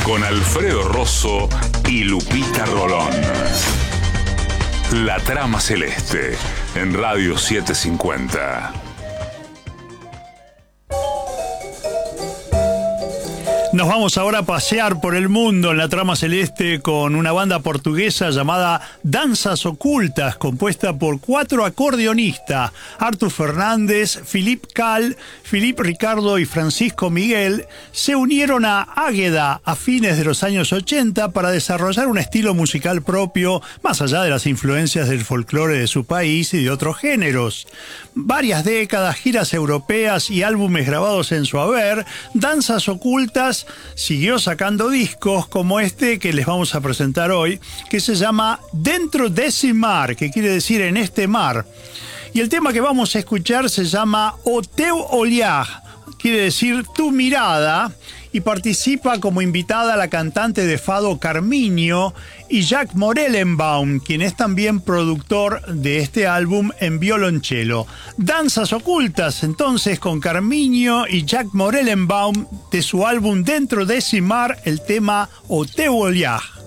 con Alfredo Rosso y Lupita Rolón. La Trama Celeste, en Radio 750. Nos vamos ahora a pasear por el mundo en la Trama Celeste con una banda portuguesa llamada Danzas Ocultas, compuesta por 4 acordeonistas: Artur Fernández, Filipe Cal, Filipe Ricardo y Francisco Miguel. Se unieron a Águeda a fines de los años 80 para desarrollar un estilo musical propio, más allá de las influencias del folclore de su país y de otros géneros. Varias décadas, giras europeas y álbumes grabados en su haber, Danzas Ocultas siguió sacando discos como este que les vamos a presentar hoy, que se llama Dentro desse mar, que quiere decir en este mar. Y el tema que vamos a escuchar se llama O teu olhar, quiere decir tu mirada, y participa como invitada la cantante de fado Carminho y Jack Morellenbaum, quien es también productor de este álbum en violonchelo. Danzas Ocultas, entonces, con Carminho y Jack Morellenbaum, de su álbum Dentro desse mar, el tema O teu olhar.